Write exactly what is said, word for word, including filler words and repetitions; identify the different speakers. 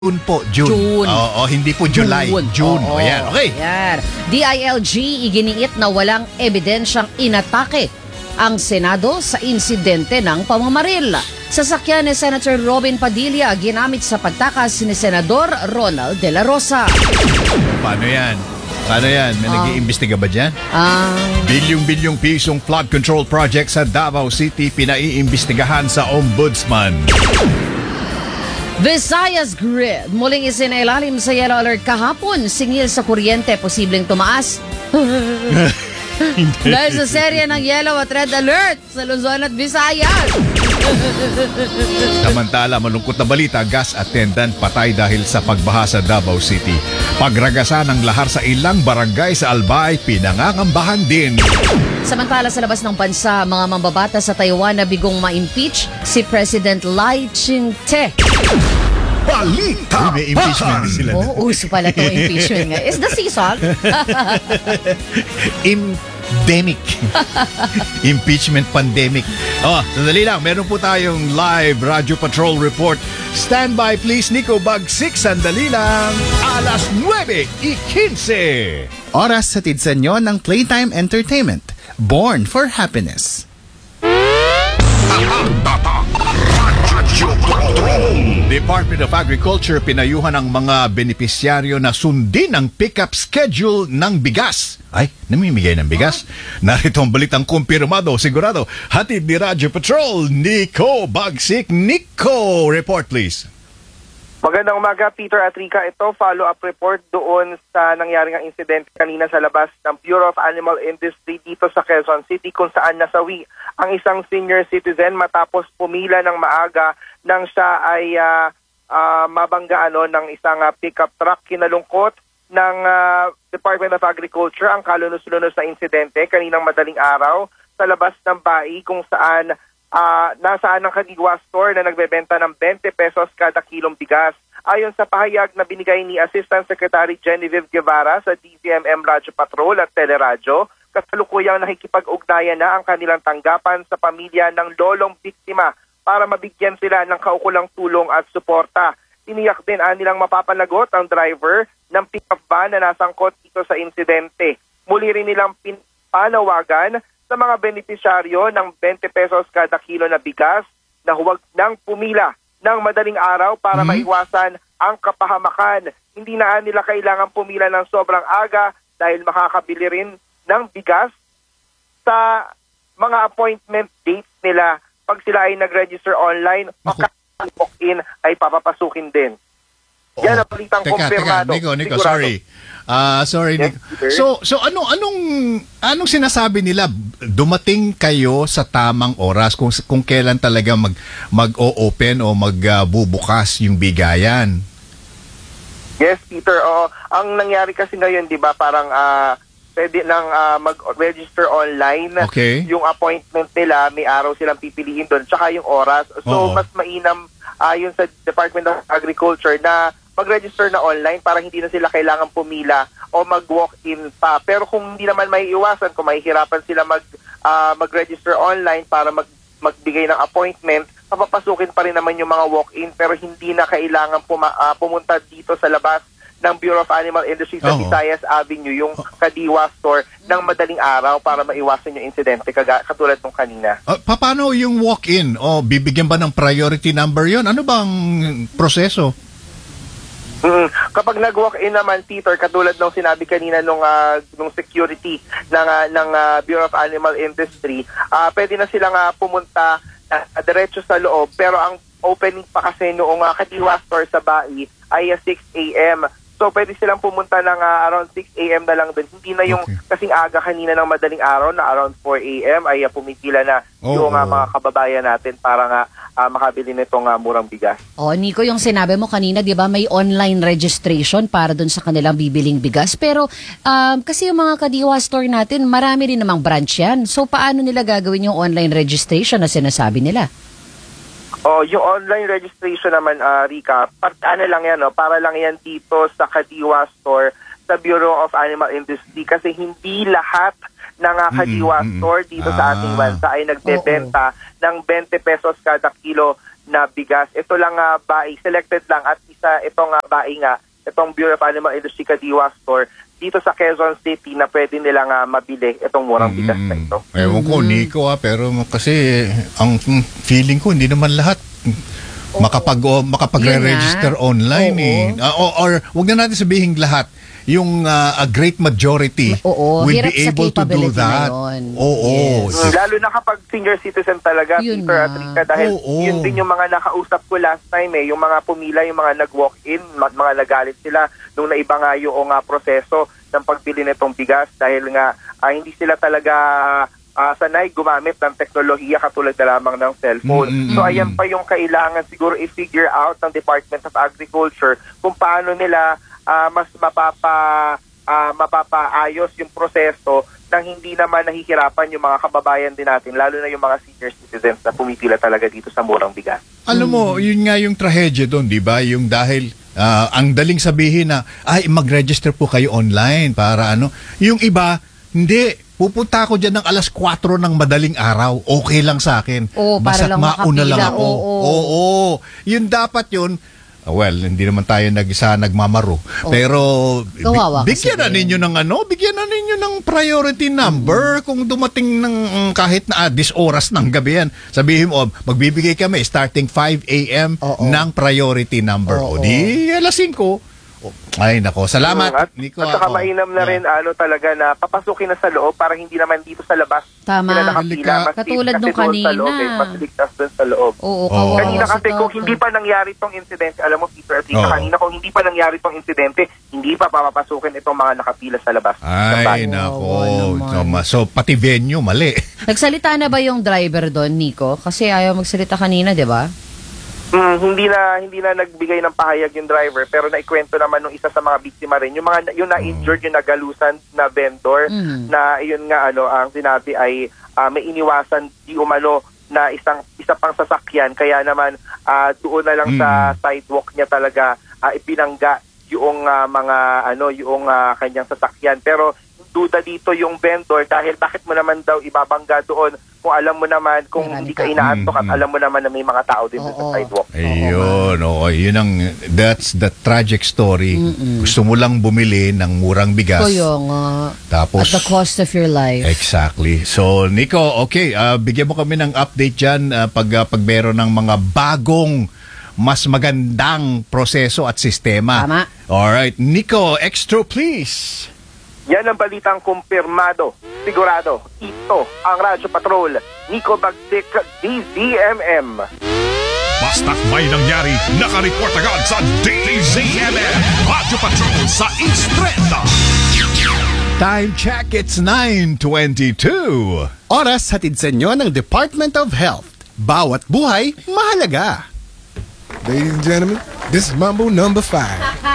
Speaker 1: June po, June.
Speaker 2: June.
Speaker 1: Oo, hindi po July.
Speaker 2: June.
Speaker 1: June.
Speaker 2: Oo.
Speaker 1: O yan, okay.
Speaker 2: Yan. D I L G iginiit na walang ebidensyang inatake ang Senado sa insidente ng pamamaril. Sasakyan ni Senator Robin Padilla ginamit sa pagtakas ni Senador Ronald De La Rosa.
Speaker 1: Paano yan? Paano yan? May
Speaker 2: Ah.
Speaker 1: nag-iimbestiga ba dyan?
Speaker 2: Ah,
Speaker 1: Bilyong-bilyong pisong flood control project sa Davao City pinaiimbestigahan sa Ombudsman.
Speaker 2: Visayas Grid muling isinailalim sa yellow alert kahapon. Singil sa kuryente, posibleng tumaas. Dahil sa serye ng yellow at red alert sa Luzon at Visayas.
Speaker 1: Samantala, malungkot na balita, gas attendant patay dahil sa pagbaha sa Davao City. Pagragasan ng lahar sa ilang barangay sa Albay, pinangangambahan din.
Speaker 2: Samantala sa labas ng bansa, mga mambabata sa Taiwan na bigong ma-impeach si President Lai Ching-te.
Speaker 1: Balita! Uy, may impeachment din sila.
Speaker 2: Oh, uso pala itong impeachment nga. Is the season?
Speaker 1: Endemic. Impeachment pandemic. Oh, sandali lang. Meron po tayong live Radio Patrol report. Stand by please, Nico Bagsik. Sandali lang. Alas nueve y quince.
Speaker 3: Oras sa tidsanyo ng Playtime Entertainment. Born for Happiness.
Speaker 1: Department of Agriculture pinayuhan ang mga benepisyaryo na sundin ang pick-up schedule ng bigas. Ay, namimigay ng bigas? Narito ang balitang kumpirmado, sigurado. Hatid ni Radyo Patrol, Nico Bagsik. Nico, report please.
Speaker 4: Magandang umaga, Peter at Rica. Ito, follow-up report doon sa nangyaring incident kanina sa labas ng Bureau of Animal Industry dito sa Quezon City kung saan nasawi ang isang senior citizen matapos pumila ng maaga nang siya ay uh, uh, mabangga ano, ng isang uh, pickup truck. Kinalungkot ng uh, Department of Agriculture ang kalunos-lunos na insidente kaninang madaling araw sa labas ng bai kung saan Uh, nasaan ang Kadiwa store na nagbebenta ng twenty pesos kada kilong bigas. Ayon sa pahayag na binigay ni Assistant Secretary Genevieve Guevara sa D C M M Radyo Patrol at Teleradyo, kasalukuyang nakikipag-ugnayan na ang kanilang tanggapan sa pamilya ng lolong biktima para mabigyan sila ng kaukulang tulong at suporta. Tiniyak din ang nilang mapapanagot ang driver ng pick-up van na nasangkot dito sa insidente. Muli rin nilang pinapanawagan sa mga benepisyaryo ng twenty pesos kada kilo na bigas na huwag nang pumila ng madaling araw para mm-hmm. maiwasan ang kapahamakan. Hindi na nila kailangan pumila ng sobrang aga dahil makakabili rin ng bigas sa mga appointment dates nila. Pag sila ay nag-register online, walk-in ay papapasukin din.
Speaker 1: Oh.
Speaker 4: Yan ang balitang
Speaker 1: Teka,
Speaker 4: kumpirmado.
Speaker 1: teka, Nico, Nico,
Speaker 4: Sigurado.
Speaker 1: sorry. Ah, uh, sorry,
Speaker 4: Yes,
Speaker 1: Nico. So, so ano anong anong sinasabi nila? Dumating kayo sa tamang oras kung kung kailan talaga mag mag-o-open o magbubukas uh, yung bigayan.
Speaker 4: Yes, Peter. Oh, ang nangyari kasi ngayon, 'di ba, parang uh, pwede nang uh, mag-register online.
Speaker 1: Okay.
Speaker 4: Yung appointment nila, may araw silang pipiliin doon, tsaka yung oras. So,
Speaker 1: Oo.
Speaker 4: mas mainam ayon uh, sa Department of Agriculture na mag-register na online para hindi na sila kailangan pumila o mag-walk-in pa. Pero kung hindi naman may iwasan, kung mahihirapan sila mag, uh, mag-register online para mag, magbigay ng appointment, papapasukin pa rin naman yung mga walk-in pero hindi na kailangan puma, uh, pumunta dito sa labas ng Bureau of Animal Industry sa
Speaker 1: Oo.
Speaker 4: Visayas Avenue, yung Kadiwa store, ng madaling araw para maiwasan yung insidente kaga, katulad nung kanina.
Speaker 1: Uh, paano yung walk-in? O bibigyan ba ng priority number yon? Ano bang proseso?
Speaker 4: Mm, kapag nag-walk-in naman, Peter, katulad ng sinabi kanina nung, uh, nung security ng, uh, ng uh, Bureau of Animal Industry, uh, pwede na silang uh, pumunta uh, diretso sa loob. Pero ang opening pa kasi noong uh, Kadiwa store sa Bai ay uh, six a.m. So pwede silang pumunta ng uh, around six a.m. na lang din. Hindi na yung
Speaker 1: Okay.
Speaker 4: kasing aga kanina ng madaling araw na around four a.m. ay uh, pumipila na
Speaker 1: Oh,
Speaker 4: yung uh,
Speaker 1: oh.
Speaker 4: mga kababayan natin para nga uh, makabili nitong uh, murang bigas.
Speaker 2: Oh, Nico, yung sinabi mo kanina, 'di ba, may online registration para doon sa kanilang bibiling bigas. Pero um, kasi yung mga Kadiwa store natin, marami rin namang branch yan. So paano nila gagawin yung online registration na sinasabi nila?
Speaker 4: Oh, yung online registration naman, uh, Rica, part, ano lang yan, no? Para lang yan dito sa Kadiwa store sa Bureau of Animal Industry kasi hindi lahat ng uh, Kadiwa
Speaker 1: Mm-mm, mm-mm.
Speaker 4: store dito sa ating
Speaker 1: Ah.
Speaker 4: bansa ay nagbebenta ng twenty pesos kada kilo na bigas. Ito lang uh, bae, selected lang at isa itong uh, bae nga, itong Bureau of Animal Industry Kadiwa Store dito sa Quezon City na pwede nilang uh, mabili itong murang bigas na ito.
Speaker 1: Ewan ko, Nico, ah, pero kasi ang feeling ko, hindi naman lahat makapag, o, makapag-re-register
Speaker 2: Yun nga.
Speaker 1: online.
Speaker 2: Oo.
Speaker 1: Eh. Ah, o- or, wag na natin sabihin lahat. Yung ah, a great majority
Speaker 2: Oo,
Speaker 1: will
Speaker 2: hirap
Speaker 1: be
Speaker 2: sa
Speaker 1: able to do
Speaker 2: capability na
Speaker 1: that.
Speaker 2: yun.
Speaker 1: Oo.
Speaker 2: Yes.
Speaker 4: Mm, lalo na kapag senior citizen talaga,
Speaker 2: Yun
Speaker 4: Peter
Speaker 2: na.
Speaker 4: at Rika, dahil
Speaker 1: Oo.
Speaker 4: yun din yung mga nakausap ko last time eh, yung mga pumila, yung mga nag-walk-in, mga, mga nagalit sila nung naiba nga yung uh, proseso ng pagbili nitong bigas dahil nga ah, hindi sila talaga ah, sanay gumamit ng teknolohiya katulad na lamang ng cellphone.
Speaker 1: Mm, mm,
Speaker 4: So
Speaker 1: mm,
Speaker 4: ayan
Speaker 1: mm.
Speaker 4: pa yung kailangan siguro i-figure out ng Department of Agriculture kung paano nila ah, mas mapapa ah, mapapaayos yung proseso nang hindi naman nahihirapan yung mga kababayan din natin, lalo na yung mga senior citizens na pumipila talaga dito sa murang bigas.
Speaker 1: Alam mo, yun nga yung trahedya doon, di ba? Yung dahil ah, ang daling sabihin na, ay, mag-register po kayo online para ano. Yung iba, hindi. Pupunta ako dyan ng alas kwatro ng madaling araw. Okay lang sa akin.
Speaker 2: Oo, para
Speaker 1: Basta't
Speaker 2: lang
Speaker 1: mauna lang
Speaker 2: makapila.
Speaker 1: ako.
Speaker 2: Oo.
Speaker 1: Oo. Yun dapat yun. Well, hindi naman tayo nag-isa nagmamaro. Pero bi-
Speaker 2: Kawawa kasi
Speaker 1: bigyan na
Speaker 2: din.
Speaker 1: ninyo ng ano, bigyan na ninyo ng priority number kung dumating ng mm, kahit na ah, this oras ng gabi yan. Sabihin mo, oh, magbibigay kami starting five a.m.
Speaker 2: Oo.
Speaker 1: ng priority number. O
Speaker 2: Oo.
Speaker 1: di alas singko. Oh, ay nako, salamat
Speaker 4: At,
Speaker 1: Nico.
Speaker 4: at saka
Speaker 1: ako.
Speaker 4: mainam na rin ano talaga na papasukin na sa loob para hindi naman dito sa labas
Speaker 2: Tama.
Speaker 4: sila nakapila.
Speaker 1: Halika.
Speaker 4: Mas
Speaker 2: Katulad
Speaker 4: safe
Speaker 2: nung
Speaker 4: kasi doon sa loob,
Speaker 2: kanina.
Speaker 4: eh, mas ligtas doon sa loob.
Speaker 2: Oo,
Speaker 1: Oo.
Speaker 2: kawawa
Speaker 4: Kanina
Speaker 2: si
Speaker 4: kasi kung
Speaker 2: Toto.
Speaker 4: hindi pa nangyari itong insidente, alam mo Peter at Rika,
Speaker 1: Oo.
Speaker 4: kanina kung hindi pa nangyari itong insidente, hindi pa papapasukin itong mga nakapila sa labas. ng
Speaker 1: Ay
Speaker 4: bahay.
Speaker 1: nako.
Speaker 2: Kawawa naman.
Speaker 1: So, pati venue mali.
Speaker 2: Nagsalita na ba yung driver doon, Nico? Kasi ayaw magsalita kanina, di ba?
Speaker 4: Mm, hindi na hindi na nagbigay ng pahayag yung driver pero naikwento naman nung isa sa mga biktima rin yung mga yung na-injured yung nagalusan na vendor
Speaker 2: Mhm.
Speaker 4: na yun nga ano ang sinabi ay ah, may iniwasan di umano na isang isa pang sasakyan kaya naman ah, doon na lang sa sidewalk niya talaga ah, ipinangga yung ah, mga ano yung ah, kanyang sasakyan pero duda dito yung vendor dahil bakit mo naman daw ibabangga doon kung alam mo naman kung
Speaker 2: Marami
Speaker 4: hindi ka
Speaker 2: tao.
Speaker 4: inaantok at
Speaker 1: Mm.
Speaker 4: alam mo naman na may mga tao din doon sa
Speaker 2: Oo.
Speaker 4: sidewalk.
Speaker 1: Ayun, oo, yun ang, that's the tragic story. Gusto mo lang bumili ng murang bigas.
Speaker 2: Kaya nga.
Speaker 1: Tapos,
Speaker 2: At the cost of your life.
Speaker 1: exactly. So, Nico, okay, ah, bigyan mo kami ng update dyan ah, pag, ah, pag meron ng mga bagong mas magandang proseso at sistema.
Speaker 2: Tama.
Speaker 1: Alright, Nico, extra please.
Speaker 4: Yan ang balitang kumpirmado. Sigurado, ito ang Radyo Patrol. Nico Bagdik, D Z M M.
Speaker 5: Basta't may nangyari, nakareport agad sa D Z M M. Radyo Patrol sa Instrenda.
Speaker 1: Time check, it's nine twenty-two.
Speaker 3: Oras hatid sa inyo ng Department of Health. Bawat buhay, mahalaga.
Speaker 6: Ladies and gentlemen, this is Mambo number five.